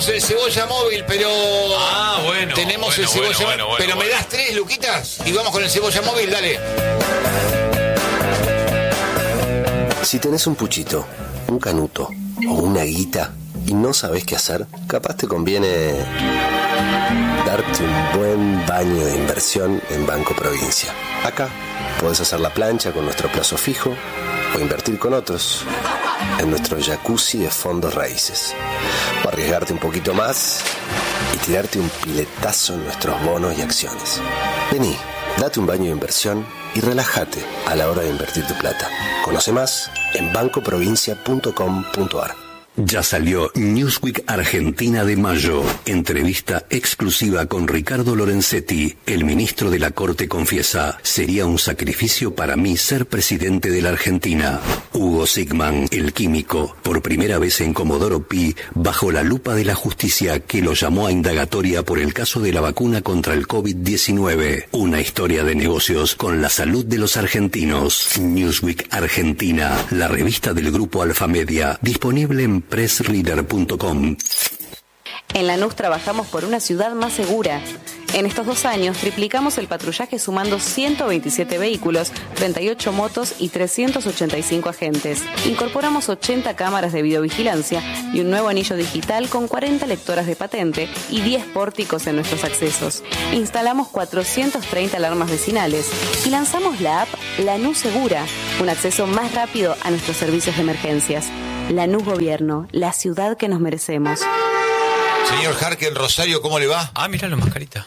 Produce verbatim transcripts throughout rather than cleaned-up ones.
el cebolla móvil, pero... Ah, bueno. Tenemos bueno, el cebolla bueno, bueno, móvil. Pero bueno, me das tres, Luquitas, y vamos con el cebolla móvil, dale. Si tenés un puchito, un canuto o una guita y no sabés qué hacer, capaz te conviene darte un buen baño de inversión en Banco Provincia. Acá podés hacer la plancha con nuestro plazo fijo o invertir con otros en nuestro jacuzzi de fondos raíces. O arriesgarte un poquito más y tirarte un piletazo en nuestros bonos y acciones. Vení, date un baño de inversión y relájate a la hora de invertir tu plata. Conoce más en banco provincia punto com punto ar. Ya salió Newsweek Argentina de mayo. Entrevista exclusiva con Ricardo Lorenzetti. El ministro de la Corte confiesa: sería un sacrificio para mí ser presidente de la Argentina. Hugo Sigman, el químico, por primera vez en Comodoro Pi, bajo la lupa de la justicia, que lo llamó a indagatoria por el caso de la vacuna contra el COVID diecinueve. Una historia de negocios con la salud de los argentinos. Newsweek Argentina, la revista del grupo Alfamedia, disponible en press reader punto com. En Lanús trabajamos por una ciudad más segura. En estos dos años triplicamos el patrullaje sumando ciento veintisiete vehículos, treinta y ocho motos y trescientos ochenta y cinco agentes. Incorporamos ochenta cámaras de videovigilancia y un nuevo anillo digital con cuarenta lectoras de patente y diez pórticos en nuestros accesos. Instalamos cuatrocientas treinta alarmas vecinales y lanzamos la app Lanús Segura, un acceso más rápido a nuestros servicios de emergencias. Lanús Gobierno, la ciudad que nos merecemos. Señor Harken, Rosario, ¿cómo le va? Ah, mirá la mascarita.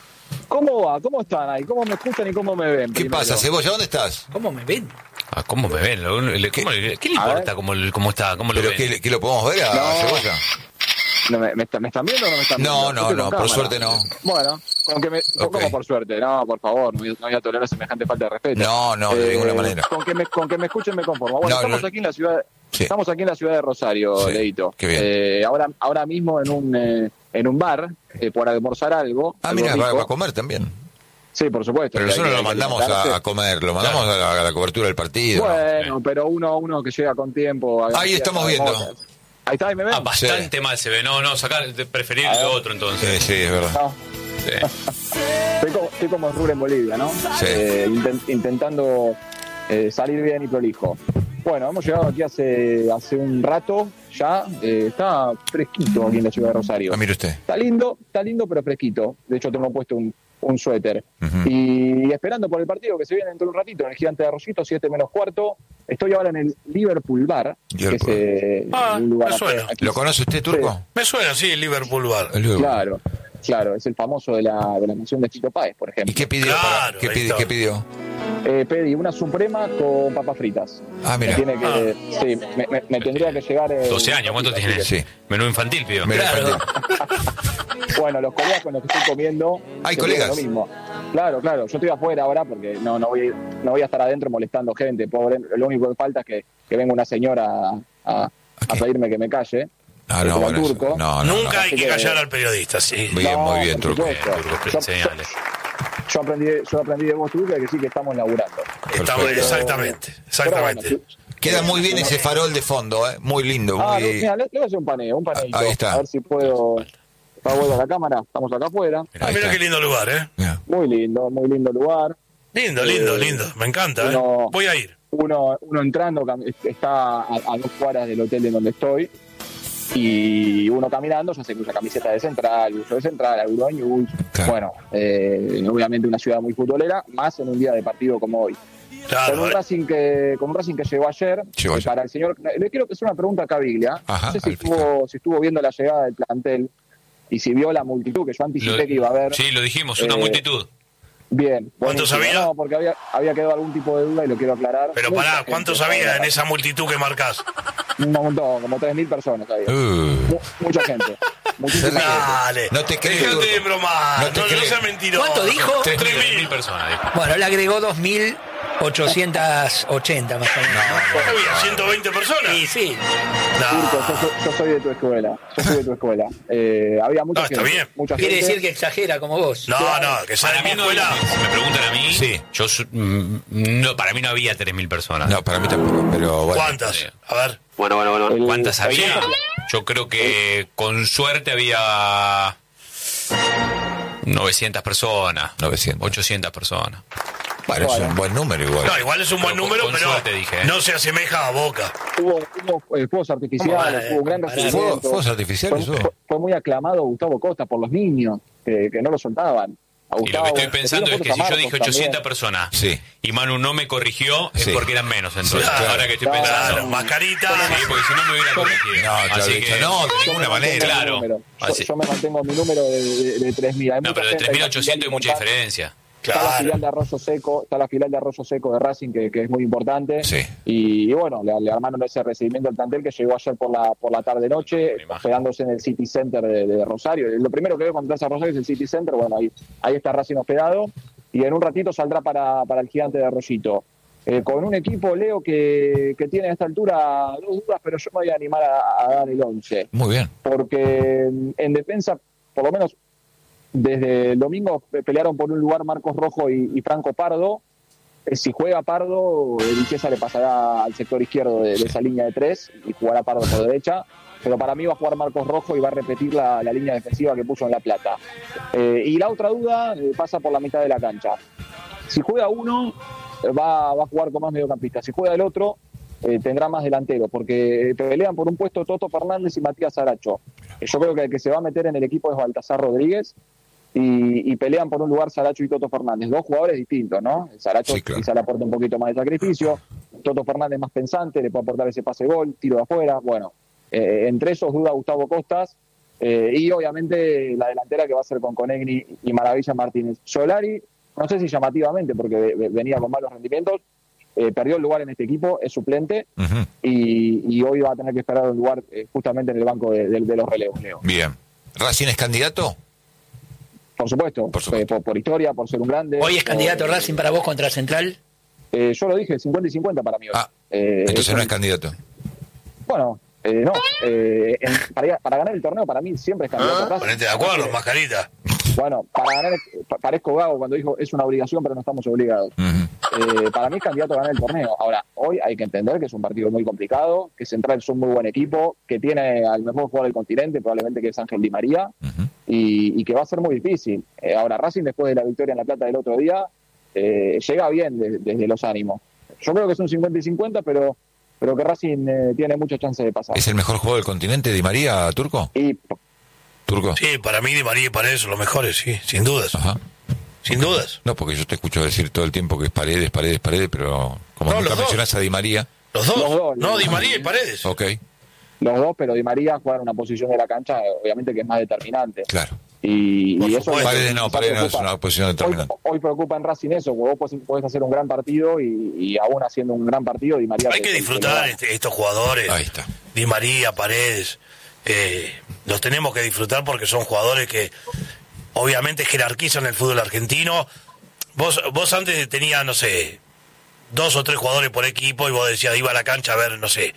¿Cómo va? ¿Cómo están ahí? ¿Cómo me escuchan y cómo me ven? ¿Qué primero? pasa, Cebolla? ¿Dónde estás? ¿Cómo me ven? Ah, ¿cómo me ven? ¿Cómo le- ¿Qué, ¿qué le importa cómo, cómo está? ¿Cómo lo ¿Pero ven? qué, qué lo podemos ver a No. Cebolla? No, ¿me, me, está- ¿Me están viendo o no me están viendo? No, Yo no, estoy no, con por cámara. suerte no. Bueno, con que me, Ok. ¿cómo por suerte? No, por favor, no voy, no voy a tolerar semejante falta de respeto. No, no, de ninguna manera. Con que me, con que me escuchen me conformo. Bueno, No, estamos no. aquí en la ciudad, Sí. estamos aquí en la ciudad de Rosario, Sí, Leito. qué bien. Eh, ahora, ahora mismo en un eh, en un bar eh, por almorzar algo. Ah, algo mira, va, rico. va a comer también. Sí, por supuesto. Pero que hay nosotros que- lo hay que mandamos alimentarse. a, a comer, lo mandamos a, la, a la cobertura del partido. ¿no? Bueno, pero uno uno que llega con tiempo. a- Ahí estamos a- viendo. Ahí está, ahí me ven. Ah, bastante mal se ve. No, no, sacar, de- preferir A ver. lo otro entonces. Sí, sí, es verdad. No. Sí. Estoy como, estoy como Rur en Bolivia, ¿no? Sí. Eh, inten- intentando eh, salir bien y prolijo. Bueno, hemos llegado aquí hace hace un rato ya. Eh, está fresquito aquí en la ciudad de Rosario. Ah, mire usted. Está lindo, está lindo, pero fresquito. De hecho, tengo puesto un, un suéter. Ujú. Y esperando por el partido que se viene dentro de un ratito, en el Gigante de Arroyito, siete menos cuarto. Estoy ahora en el Liverpool Bar, Liverpool. que es eh, Ah, un lugar me aquí- suena. aquí- ¿Lo conoce usted, Turco? Me suena así el Liverpool Bar. El Liverpool. Claro, claro, es el famoso de la, de la canción de Tito Páez, por ejemplo. ¿Y qué pidió? Claro, para- ¿qué, ahí pidi- está. ¿Qué pidió? Eh, pedí una suprema con papas fritas. Ah, mira. Me tiene que, sí, me, me- me tendría que llegar. eh, doce años, ¿cuánto así tiene? que- Sí. Menú infantil, pido. Me lo Claro. ofendió. Bueno, los colegas con los que estoy comiendo. Hay yo digo colegas. Lo mismo. Claro, claro. Yo estoy afuera ahora porque no, no, voy, no voy a estar adentro molestando gente. Pobre, lo único que falta es que, que venga una señora a, a, a pedirme que me calle. Ah, Eh, no, como bueno, eso- turco. no, no, Nunca no. hay Así que que- callar al periodista, sí. Bien, No, muy bien, por Turco. supuesto. Turco, Yo- señales. Yo aprendí, yo aprendí de vos, tú, que sí que estamos laburando. Estamos, Perfecto. exactamente, Pero bueno, exactamente. sí. Queda muy bien ese farol de fondo, ¿eh? Muy lindo, Ah, muy... no, mira, le, le voy a hacer un paneo, un paneito. Ahí está. A ver si puedo. Está buena la cámara, estamos acá afuera. Ah, Ahí mira está. qué lindo lugar, ¿eh? Mira. Muy lindo, muy lindo lugar. Lindo, lindo, Eh, lindo. Me encanta, ¿eh? uno- Voy a ir. Uno, uno entrando cam- está a, a dos cuadras del hotel en donde estoy. Y uno caminando ya se usa camiseta de Central, uso de Central, alguno de News. Claro. Bueno, eh, obviamente una ciudad muy futbolera, más en un día de partido como hoy. Con Claro, un ¿eh? Racing que con un Racing que llegó ayer, Llegó eh, ayer. para el señor, le quiero hacer una pregunta a Caviglia. Ajá, no sé si al fiscal. estuvo, si estuvo viendo la llegada del plantel y si vio la multitud que yo anticipé Lo- que iba a haber. Sí, lo dijimos, una Eh, multitud. Bien. ¿Cuántos buenísimo. había? No, porque había, había quedado algún tipo de duda y lo quiero aclarar. Pero Mucha pará, gente, ¿cuántos la había verdad. en esa multitud que marcás? Un montón, como tres mil personas había. Uh, Mu- mucha gente. Muchísima Se ríe. gente. Dale. No te creo, Dejate de Turco. bromar. No No, te no, creo. sea mentiroso. ¿Cuánto dijo? Tres Tres mil mil. personas, dijo. Bueno, le agregó dos mil ochocientos ochenta más o menos. ¿no? Había ciento veinte personas. Sí, sí. Turco, No. yo, soy, yo soy de tu escuela. Yo soy de tu escuela. Eh, había mucha No, está gente. bien. Mucha Quiere gente. decir que exagera como vos. No, no, que sea de Para mi mí no, escuela. si me preguntan a mí, Sí. yo su- mm, no, para mí no había tres mil personas. no, para mí tampoco, pero bueno. ¿Cuántas? A ver. El- ¿Cuántas había? Yo creo que con suerte había novecientas personas, novecientas. ochocientas personas. Bueno, es un buen número igual. No, igual es un buen Pero con- número, con pero suerte dije, ¿eh? no se asemeja a Boca. Hubo, hubo eh, fuegos artificiales, hubo un gran recibimiento. ¿Fuegos- fuegos artificiales Fue, hubo? fue- fue muy aclamado Gustavo Costa por los niños, que, que no lo soltaban. A Y lo Gustavo, que estoy pensando le es que pidieron si yo fotos a dije Marcos ochocientas también. personas Sí. y Manu no me corrigió, es Sí. porque eran menos entonces. Claro. Ahora que estoy Claro. pensando. Claro, mascarita. Sí, porque si no me hubiera corregido. No, te Así lo he que, dicho, no, de Yo ninguna me mantengo manera. mi Claro. número. Yo, Así. yo me mantengo mi número de, de, de tres mil. Hay No, mucha pero de gente, tres mil hay ochocientos hay una mucha filial diferencia. Está la Claro. filial de Arroyo Seco, está la filial de Arroyo Seco de Racing, que, que es muy importante. Sí. Y, y bueno, le, le armaron ese recibimiento al plantel que llegó ayer por la por la tarde-noche, Imagen. hospedándose en el City Center de, de Rosario. Lo primero que veo cuando entras a Rosario es el City Center. Bueno, ahí, ahí está Racing hospedado. Y en un ratito saldrá para, para el Gigante de Arroyito. Eh, con un equipo, Leo, que, que tiene a esta altura dos dudas, pero yo me voy a animar a, a dar el once. Muy bien. Porque en defensa, por lo menos desde el domingo, pelearon por un lugar Marcos Rojo y, y Franco Pardo. Eh, Si juega Pardo, el César le pasará al sector izquierdo de, de esa línea de tres y jugará Pardo por derecha. Pero para mí va a jugar Marcos Rojo y va a repetir la, la línea defensiva que puso en La Plata. Eh, y la otra duda eh, pasa por la mitad de la cancha. Si juega uno, eh, va, va a jugar con más mediocampistas. Si juega el otro, eh, tendrá más delantero, porque pelean por un puesto Toto Fernández y Matías Aracho. Eh, yo creo que el que se va a meter en el equipo es Baltasar Rodríguez. Y, y pelean por un lugar Saracho y Toto Fernández, dos jugadores distintos, ¿no? Saracho Sí, claro. quizá le aporta un poquito más de sacrificio, Toto Fernández más pensante, le puede aportar ese pase gol, tiro de afuera, bueno, eh, entre esos duda Gustavo Costas, eh, y obviamente la delantera que va a ser con Conegni y Maravilla Martínez. Solari, no sé si llamativamente, porque ve- venía con malos rendimientos, eh, perdió el lugar en este equipo, es suplente, Ujú. y, y hoy va a tener que esperar un lugar eh, justamente en el banco de, de- de los relevos, Leo. Bien. ¿Racing es candidato? Por supuesto, Por supuesto. eh, por, por historia, por ser un grande. Hoy es candidato Eh, Racing para vos contra Central. Eh, yo lo dije, cincuenta y cincuenta para mí hoy. Ah, Eh, entonces no un- es candidato. Bueno, eh, no. Eh, en- para, para ganar el torneo, para mí siempre es candidato. Racing. Ponete de acuerdo, mascarita. Bueno, para ganar, pa- parezco Gago cuando dijo es una obligación, pero no estamos obligados. Ujú. Eh, para mí es candidato a ganar el torneo. Ahora, hoy hay que entender que es un partido muy complicado, que Central es un muy buen equipo, que tiene al mejor jugador del continente, probablemente que es Ángel Di María, Ujú. y, y que va a ser muy difícil. Eh, ahora, Racing, después de la victoria en La Plata del otro día, eh, llega bien de- desde los ánimos. Yo creo que es un cincuenta y cincuenta, pero, pero que Racing eh, tiene muchas chances de pasar. ¿Es el mejor jugador del continente, Di María, Turco? Y Turco. Sí, para mí Di María y Paredes son los mejores, sí, sin dudas. Ajá. Sin dudas. No, porque yo te escucho decir todo el tiempo que es Paredes, Paredes, Paredes, pero como No, nunca los dos. mencionás a Di María, Los dos. Los dos, No, los Di dos. María y Paredes. ok, los dos, pero Di María juega en una posición de la cancha, eh, obviamente que es más determinante. claro. Y, Por y eso supuesto. Paredes no, quizás Paredes no es preocupa. una posición Hoy, determinante. hoy preocupa en Racing eso, porque vos podés, podés hacer un gran partido y, y aún haciendo un gran partido, Di María... Hay te- que te- disfrutar te- este- estos jugadores. Ahí está. Di María, Paredes. Eh, los tenemos que disfrutar porque son jugadores que obviamente jerarquizan el fútbol argentino. Vos, vos antes tenías, no sé, dos o tres jugadores por equipo y vos decías, iba a la cancha a ver, no sé,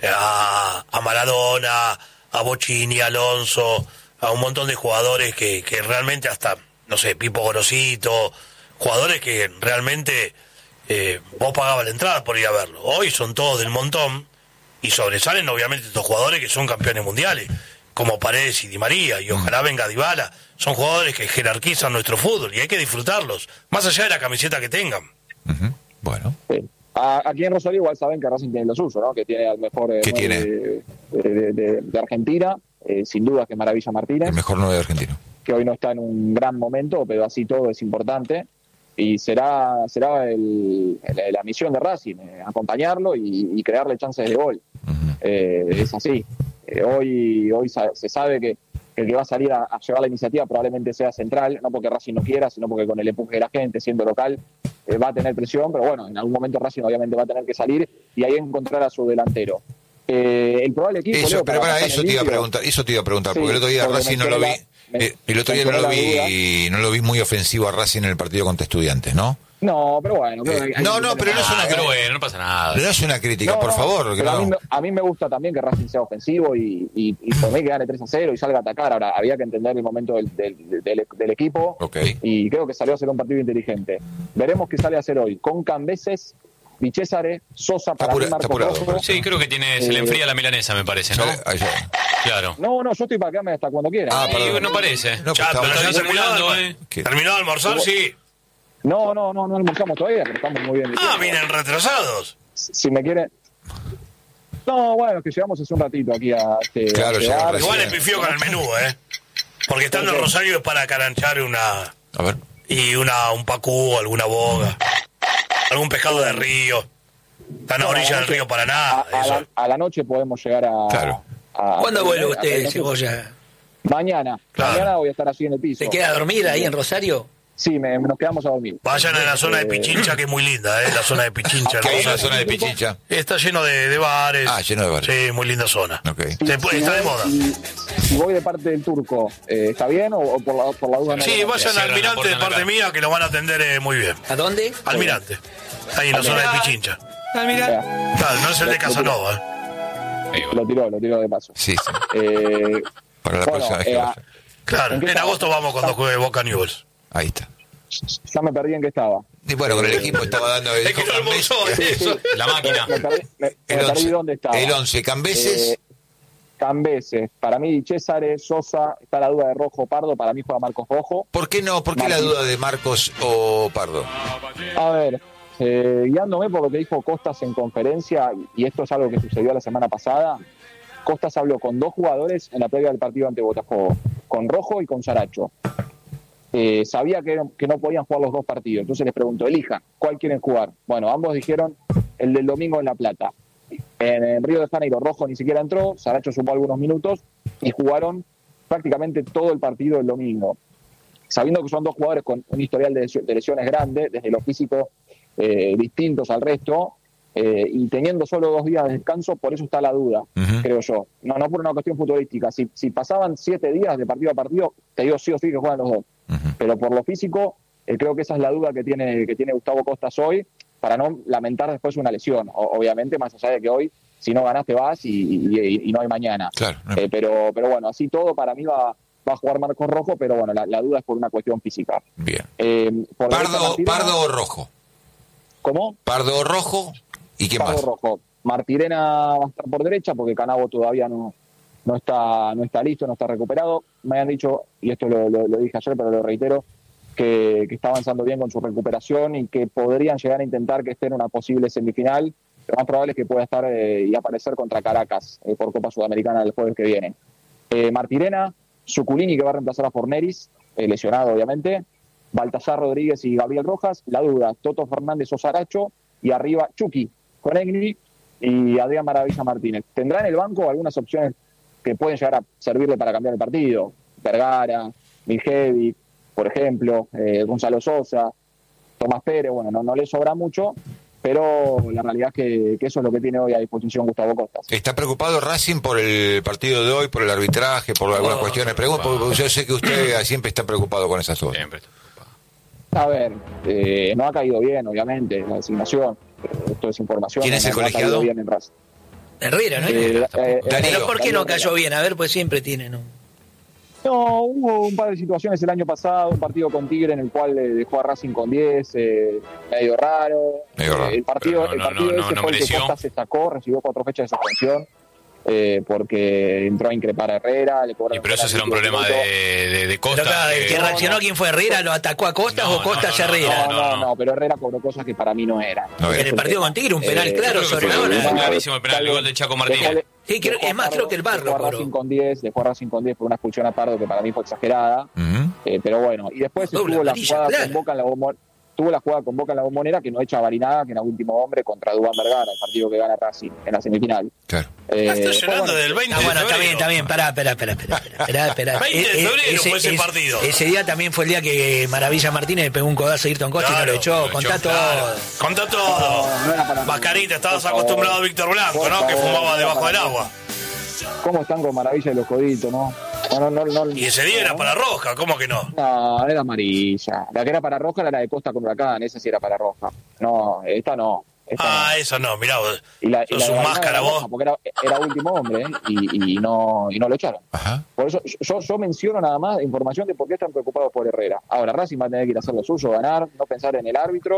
a, a Maradona, a Bocini, a Alonso, a un montón de jugadores que, que realmente hasta, no sé, Pipo Gorosito, jugadores que realmente eh, vos pagabas la entrada por ir a verlo. Hoy son todos del montón y sobresalen obviamente estos jugadores que son campeones mundiales, como Paredes y Di María, y ojalá venga Dybala. Son jugadores que jerarquizan nuestro fútbol y hay que disfrutarlos, más allá de la camiseta que tengan. Ujú. Bueno, Sí. A- Aquí en Rosario igual saben que Racing tiene lo suyo, ¿no? Que tiene al mejor eh, ¿Qué nueve tiene? de, de- de- de Argentina, eh, sin duda que Maravilla Martínez, el mejor nueve argentino. que hoy no está en un gran momento, pero así todo es importante. Y será será el- la, la misión de Racing, eh, acompañarlo y, y crearle chances de gol. Ujú. Eh, es así. Eh, hoy hoy sa- se sabe que el que va a salir a, a llevar la iniciativa probablemente sea Central, no porque Racing no quiera, sino porque con el empuje de la gente, siendo local, eh, va a tener presión, pero bueno, en algún momento Racing obviamente va a tener que salir y ahí encontrar a su delantero. Eh, el probable equipo... Eso, Leo, pero para pasar eso en te iba a limpio, preguntar, eso te iba a preguntar, Sí, porque el otro día porque Racing me no lo vi, quedó la- me- eh, el otro día me no lo quedó la vi, no lo vi muy ofensivo a Racing en el partido contra Estudiantes, ¿no? No, pero bueno... creo Eh, que hay no, que no, tener pero no es más- una Ah, pero crítica. bueno, no pasa nada. No es una crítica, No, por no, favor, que pero a, no. mí, me- a mí me gusta también que Racing sea ofensivo y, y, y por mí que gane tres a cero y salga a atacar. Ahora, había que entender el momento del, del, del- del equipo Ok. y creo que salió a ser un partido inteligente. Veremos qué sale a hacer hoy. Con Cambeses, Vichésare, Sosa, para apura- mí Marcos está apurado, Rojo. Sí, creo que tiene, se le enfría la milanesa, me parece, ¿no? Ya- ahí ya- Claro. No, no, yo estoy para quedarme hasta cuando quiera. Ah, Y perdón. no parece. No, Ya, pues pero estamos- ya terminado, ¿eh? ¿Qué? ¿Terminó de almorzar? Sí. No, no, no, no almorzamos todavía, pero estamos muy bien. de Ah, tiempo. vienen retrasados. Si me quieren... No, bueno, que llegamos hace un ratito aquí a este... Claro, a este llegamos bar. recién. Igual le pifió con el menú, ¿eh? Porque estando en Rosario es para caranchar una... A ver. Y una un pacú, alguna boga. Algún pescado de río. Están a Bueno, orilla del anoche- río Paraná. A, a Eso. la, a la noche podemos llegar a... Claro. a- ¿Cuándo a- vuelve a- usted, a- Cebolla? Mañana. Claro. Mañana voy a estar así en el piso. ¿Se queda a dormir ahí en Rosario? Sí, me, nos quedamos a dormir. Vayan a la zona de Eh, Pichincha, que es muy linda, ¿eh? La zona de Pichincha. ¿Qué hay en la hermosa. zona de Pichincha? Está lleno de, de bares. Ah, lleno de bares. Sí, muy linda zona. Ok. Se puede- está de moda. Si, si voy de parte del turco, eh, ¿está bien o, o por, la, por la duda no? Sí, vayan Cierran al la Almirante puerta de en la parte cara. mía, que lo van a atender eh, muy bien. ¿A dónde? Almirante. Ahí en la zona de Pichincha. Ya, Claro, no es el de Casanova. ¿eh? Ahí va. lo tiró, lo tiró de paso. Sí, sí. Eh, Para la bueno, próxima vez que eh, vaya. Claro, ¿En qué en estaba? agosto vamos cuando juegue Boca Newell's. Ahí está. ya me perdí en qué estaba. Y bueno, con el equipo estaba dando... Es que no almorzó, eso. La máquina. Me perdí, me, me El perdí once. dónde estaba. El once. Cambeses. Eh, Cambeses. Para mí, César, Sosa, está la duda de Rojo Pardo. Para mí juega Marcos Rojo. ¿Por qué no? ¿Por qué la Martín. duda de Marcos o Pardo? A ver, eh, guiándome por lo que dijo Costas en conferencia, y esto es algo que sucedió la semana pasada, Costas habló con dos jugadores en la previa del partido ante Botafogo, con Rojo y con Saracho. Eh, sabía que, que no podían jugar los dos partidos, entonces les preguntó, elijan, ¿cuál quieren jugar? Bueno, ambos dijeron el del domingo en La Plata. En el Río de Janeiro, Rojo ni siquiera entró, Saracho sumó algunos minutos y jugaron prácticamente todo el partido el domingo. Sabiendo que son dos jugadores con un historial de lesio- de lesiones grande, desde lo físico eh, distintos al resto, eh, y teniendo solo dos días de descanso, por eso está la duda, Ujú. creo yo. No, no por una cuestión futbolística. Si, si pasaban siete días de partido a partido, te digo sí o sí que juegan los dos. Ujú. Pero por lo físico, eh, creo que esa es la duda que tiene, que tiene Gustavo Costas hoy, para no lamentar después una lesión. O- obviamente, más allá de que hoy, si no ganaste, vas y, y- y no hay mañana. Claro. no. Eh, pero, pero bueno, así todo para mí va, va a jugar Marcos Rojo, pero bueno, la, la duda es por una cuestión física. Bien. Eh, por derecha, Pardo, Martirena- Pardo o Rojo. ¿Cómo? Pardo o Rojo. ¿Y qué Pardo más? Rojo. Martirena va a estar por derecha porque Canavo todavía no, no está no está listo, no está recuperado. Me han dicho, y esto lo, lo- lo dije ayer, pero lo reitero, que, que está avanzando bien con su recuperación y que podrían llegar a intentar que esté en una posible semifinal. Lo más probable es que pueda estar eh, y aparecer contra Caracas eh, por Copa Sudamericana el jueves que viene. Eh, Martirena, Zuculini, que va a reemplazar a Forneris, eh, lesionado obviamente, Baltasar Rodríguez y Gabriel Rojas, la duda, Toto Fernández o Saracho, y arriba Chucky, Conegni y Adrián Maravilla Martínez. Tendrá en el banco algunas opciones que pueden llegar a servirle para cambiar el partido, Vergara, Miljevic, por ejemplo, eh, Gonzalo Sosa, Tomás Pérez, bueno, no, no le sobra mucho, pero la realidad es que, que eso es lo que tiene hoy a disposición Gustavo Costas. ¿Está preocupado Racing por el partido de hoy, por el arbitraje, por algunas Oh, cuestiones? Pregunto, porque yo sé que usted siempre está preocupado con esas cosas. Siempre. A ver, eh, no ha caído bien, obviamente, la designación. eh, Esto es información. ¿Quién no- es el no ha caído colegiado? bien en Racing. Herrera, ¿no? Eh, eh, Darío. Pero ¿por qué no Darío cayó bien? A ver, pues siempre tiene, ¿no? No, hubo un par de situaciones el año pasado, un partido con Tigre en el cual eh, dejó a Racing con diez, eh, medio raro. Medio raro. Eh, el partido, Pero no, el no, partido no, no, ese no fue el que mereció. Costa se sacó, recibió cuatro fechas de suspensión eh, porque entró a increpar a Herrera. Le cobraron Y pero eso será un penalti, problema minuto. de, de, de Pero Costa. acá, el que- que no, reaccionó, no. ¿quién fue Herrera? ¿Lo atacó a Costas No, o Costas no, a no, Herrera? No, no, no, pero Herrera cobró cosas que para mí no eran. No, En el partido con Tigre, un penal Eh, claro creo que sobre fue- la hora. fue No, clarísimo el penal, tal el gol vez de Chaco dejó Martínez. de- Sí, creo- dejó es más, a creo que el VAR dejó a lo cobró. Racing con diez, dejó a Racing con diez por una expulsión a Pardo que para mí fue exagerada. Ujú. Eh, pero bueno, y después Doble estuvo la amarilla, jugada clara. con Boca en la Bombonera, tuvo la jugada con Boca en la Bombonera que no echa Barinaga, que era último hombre contra Dubán Vergara, el partido que gana Racing en la semifinal. Claro. Eh, Ah, está después, llorando bueno, del veinte Ah, de bueno, está febrero. bien, está bien, pará, espera, espera, espera, espera, espera. veinte de febrero fue ese partido. Ese día también fue el día que Maravilla Martínez le pegó un codazo a Ayrton Costa y no Claro, lo echó, lo contá echó, todo. Claro. Contá todo. No, no era para- Mascarita, estabas por favor. acostumbrado a Víctor Blanco, Por ¿no? Que favor, fumaba no era debajo para del mí. agua. ¿Cómo están con maravilla de los coditos, no? No, no, no, no, Y ese día era para Roja, ¿cómo que no? No, era amarilla. La que era para roja era la de Costa con Huracán, esa sí era para roja. No, esta no. Esta Ah, no. eso no, mirá vos. Y la, y la sos de un Barinaga máscara era vos. roja, porque era, era último hombre, ¿eh? y, y, no, y no lo echaron. Ajá. Por eso yo, yo menciono nada más información de por qué están preocupados por Herrera. Ahora Racing va a tener que ir a hacer lo suyo, ganar, no pensar en el árbitro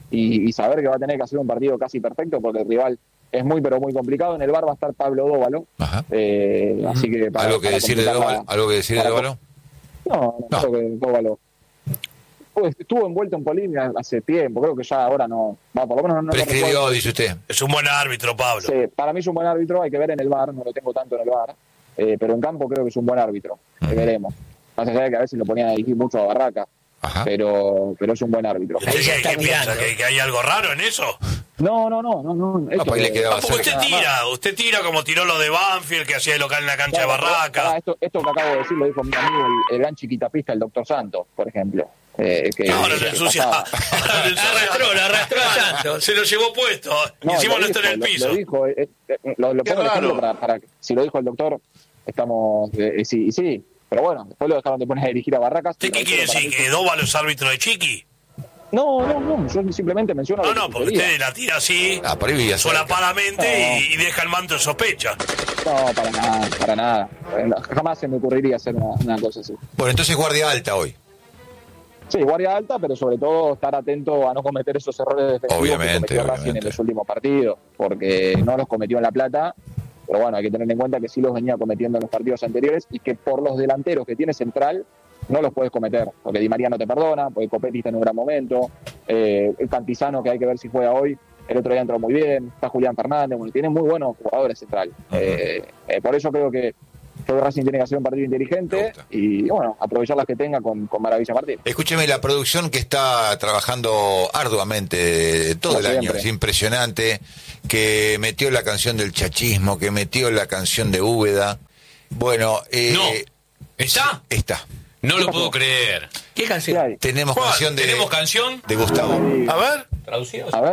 y, y saber que va a tener que hacer un partido casi perfecto porque el rival es muy pero muy complicado. En el bar va a estar Pablo Dóvalo. Eh, así que para, ¿Algo que para decir de Dóvalo? ¿Algo que decir de Dóvalo? No, no, no, creo que Dóvalo pues, estuvo envuelto en polémica hace tiempo, creo que ya ahora no, no por lo menos no. Prescribió, no dice usted. Es un buen árbitro, Pablo. Sí, para mí es un buen árbitro, hay que ver en el bar, no lo tengo tanto en el bar, eh, pero en campo creo que es un buen árbitro, uh-huh. veremos. Más allá de que a veces lo ponían a dirigir mucho a Barraca, pero pero es un buen árbitro. ¿Qué, qué, ¿qué piensa? ¿Que, ¿Que hay algo raro en eso? No, no, no, no, no. Esto, le quedaba ah, usted tira, usted tira como tiró lo de Banfield, que hacía de local en la cancha claro, de Barraca. Ah, esto, esto que acabo de decir lo dijo mi amigo, el, el gran chiquitapista, el doctor Santos, por ejemplo. Eh, que, ahora que lo ensucia. Ahora lo arrastró, lo arrastró a Santos. Se lo llevó puesto. No, Encima no está en el piso. Lo, lo dijo, eh, eh, lo, lo pongo el ejemplo para, para si lo dijo el doctor, estamos. Eh, sí, sí. Pero bueno, después lo dejaron de poner a dirigir a Barracas. ¿Qué quiere decir? ¿Que Dóvalo es árbitro de Chiqui? No, no, no, yo simplemente menciono... No, no, porque usted la tira así, ah, solapadamente no. y, y deja el manto de sospecha. No, para nada, para nada. Jamás se me ocurriría hacer una, una cosa así. Bueno, entonces guardia alta hoy. Sí, guardia alta, pero sobre todo estar atento a no cometer esos errores defensivos obviamente, que cometió obviamente. Racing en los últimos partidos, porque no los cometió en La Plata, pero bueno, hay que tener en cuenta que sí los venía cometiendo en los partidos anteriores y que por los delanteros que tiene Central no los puedes cometer, porque Di María no te perdona, porque Copetti está en un gran momento, eh, el Cantizano que hay que ver si juega hoy, el otro día entró muy bien, está Julián Fernández, bueno, tiene muy buenos jugadores Central. Uh-huh. eh, eh, por eso creo que todo Racing tiene que hacer un partido inteligente y bueno, aprovechar las que tenga con, con Maravilla Martín. Escúcheme, la producción que está trabajando arduamente todo no, el siempre. año, es impresionante, que metió la canción del chachismo, que metió la canción de Úbeda. Bueno, eh, no, ¿está? Está. No lo puedo creer. ¿Qué canción? Tenemos ¿Cuál? canción de ¿Tenemos canción? de Gustavo. A ver. ¿Traducido? A ver.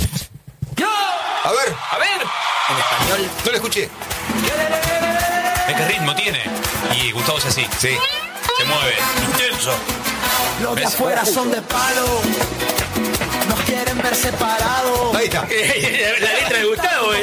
A ver. A ver. En español. No lo escuché. ¿De qué ritmo tiene? Y Gustavo es así. Sí. Se mueve. Intenso. Los de afuera son de palo. Nos quieren ver separados. Ahí está. La letra de Gustavo.